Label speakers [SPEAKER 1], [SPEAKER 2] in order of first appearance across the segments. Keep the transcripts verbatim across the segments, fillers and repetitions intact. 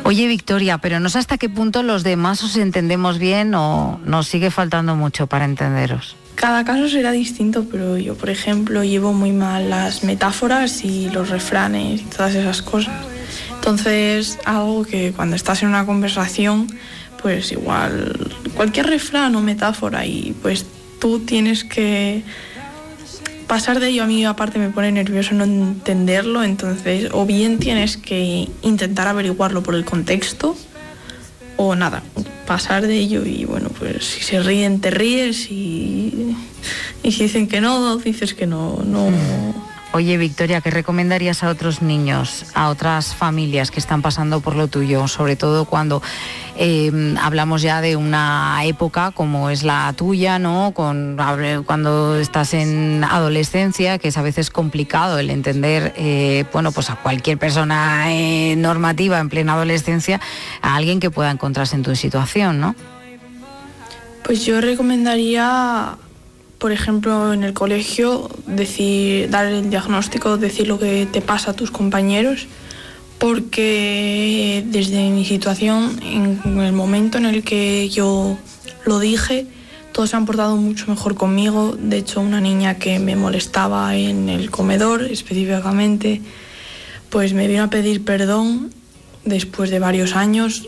[SPEAKER 1] Oye, Victoria, pero no sé hasta qué punto los demás os entendemos bien o nos sigue faltando mucho para entenderos.
[SPEAKER 2] Cada caso será distinto, pero yo, por ejemplo, llevo muy mal las metáforas y los refranes y todas esas cosas. Entonces, algo que cuando estás en una conversación, pues igual cualquier refrán o metáfora y pues tú tienes que pasar de ello. A mí aparte me pone nervioso no entenderlo, entonces o bien tienes que intentar averiguarlo por el contexto o nada, pasar de ello y bueno, pues si se ríen te ríes y, y si dicen que no, dices que no, no.
[SPEAKER 1] Oye, Victoria, ¿qué recomendarías a otros niños, a otras familias que están pasando por lo tuyo? Sobre todo cuando eh, hablamos ya de una época como es la tuya, ¿no? Con, cuando estás en adolescencia, que es a veces complicado el entender, eh, bueno, pues a cualquier persona eh, normativa en plena adolescencia, a alguien que pueda encontrarse en tu situación, ¿no?
[SPEAKER 2] Pues yo recomendaría, por ejemplo, en el colegio, decir, dar el diagnóstico, decir lo que te pasa a tus compañeros, porque desde mi situación, en el momento en el que yo lo dije, todos se han portado mucho mejor conmigo. De hecho, una niña que me molestaba en el comedor específicamente, pues me vino a pedir perdón después de varios años.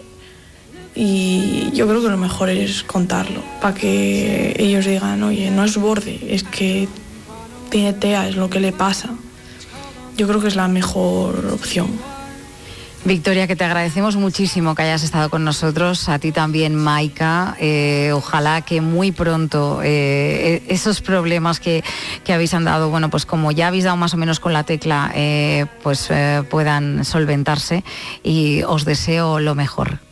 [SPEAKER 2] Y yo creo que lo mejor es contarlo, para que ellos digan, oye, no es borde, es que tiene T E A, es lo que le pasa. Yo creo que es la mejor opción.
[SPEAKER 1] Victoria, que te agradecemos muchísimo que hayas estado con nosotros, a ti también, Maika. Eh, ojalá que muy pronto eh, esos problemas que, que habéis andado, bueno, pues como ya habéis dado más o menos con la tecla, eh, pues eh, puedan solventarse y os deseo lo mejor.